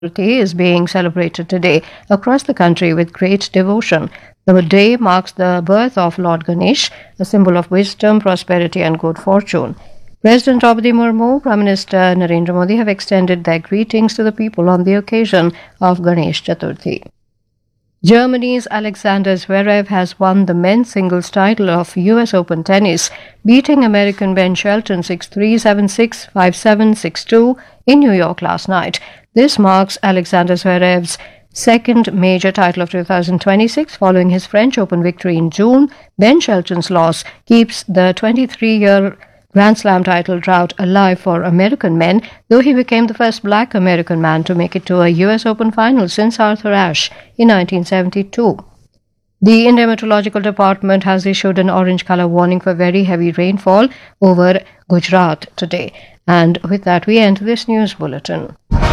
Chaturthi is being celebrated today across the country with great devotion. The day marks the birth of Lord Ganesh, a symbol of wisdom, prosperity, and good fortune. President Draupadi Murmu, Prime Minister Narendra Modi have extended their greetings to the people on the occasion of Ganesh Chaturthi. Germany's Alexander Zverev has won the men's singles title of US Open tennis, beating American Ben Shelton 6-3, 7-6, 5-7, 6-2 in New York last night. This marks Alexander Zverev's second major title of 2026 following his French Open victory in June. Ben Shelton's loss keeps the 23-year Grand Slam title drought alive for American men, though he became the first black American man to make it to a US Open final since Arthur Ashe in 1972. The Indian Meteorological Department has issued an orange color warning for very heavy rainfall over Gujarat today. And with that, we end this news bulletin.